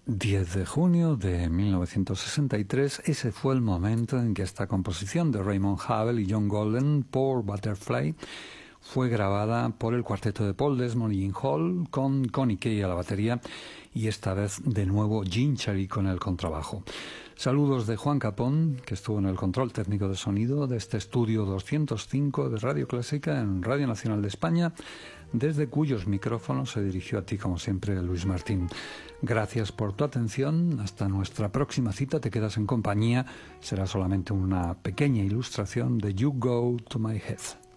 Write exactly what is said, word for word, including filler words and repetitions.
diez de junio de mil novecientos sesenta y tres, ese fue el momento en que esta composición de Raymond Havel y John Golden, Poor Butterfly, fue grabada por el cuarteto de Paul Desmond y Gene Hall, con Connie Kay a la batería y esta vez de nuevo Gene Cherry con el contrabajo. Saludos de Juan Capón, que estuvo en el control técnico de sonido de este estudio doscientos cinco de Radio Clásica en Radio Nacional de España, desde cuyos micrófonos se dirigió a ti, como siempre, Luis Martín. Gracias por tu atención. Hasta nuestra próxima cita. Te quedas en compañía. Será solamente una pequeña ilustración de You Go to My Head.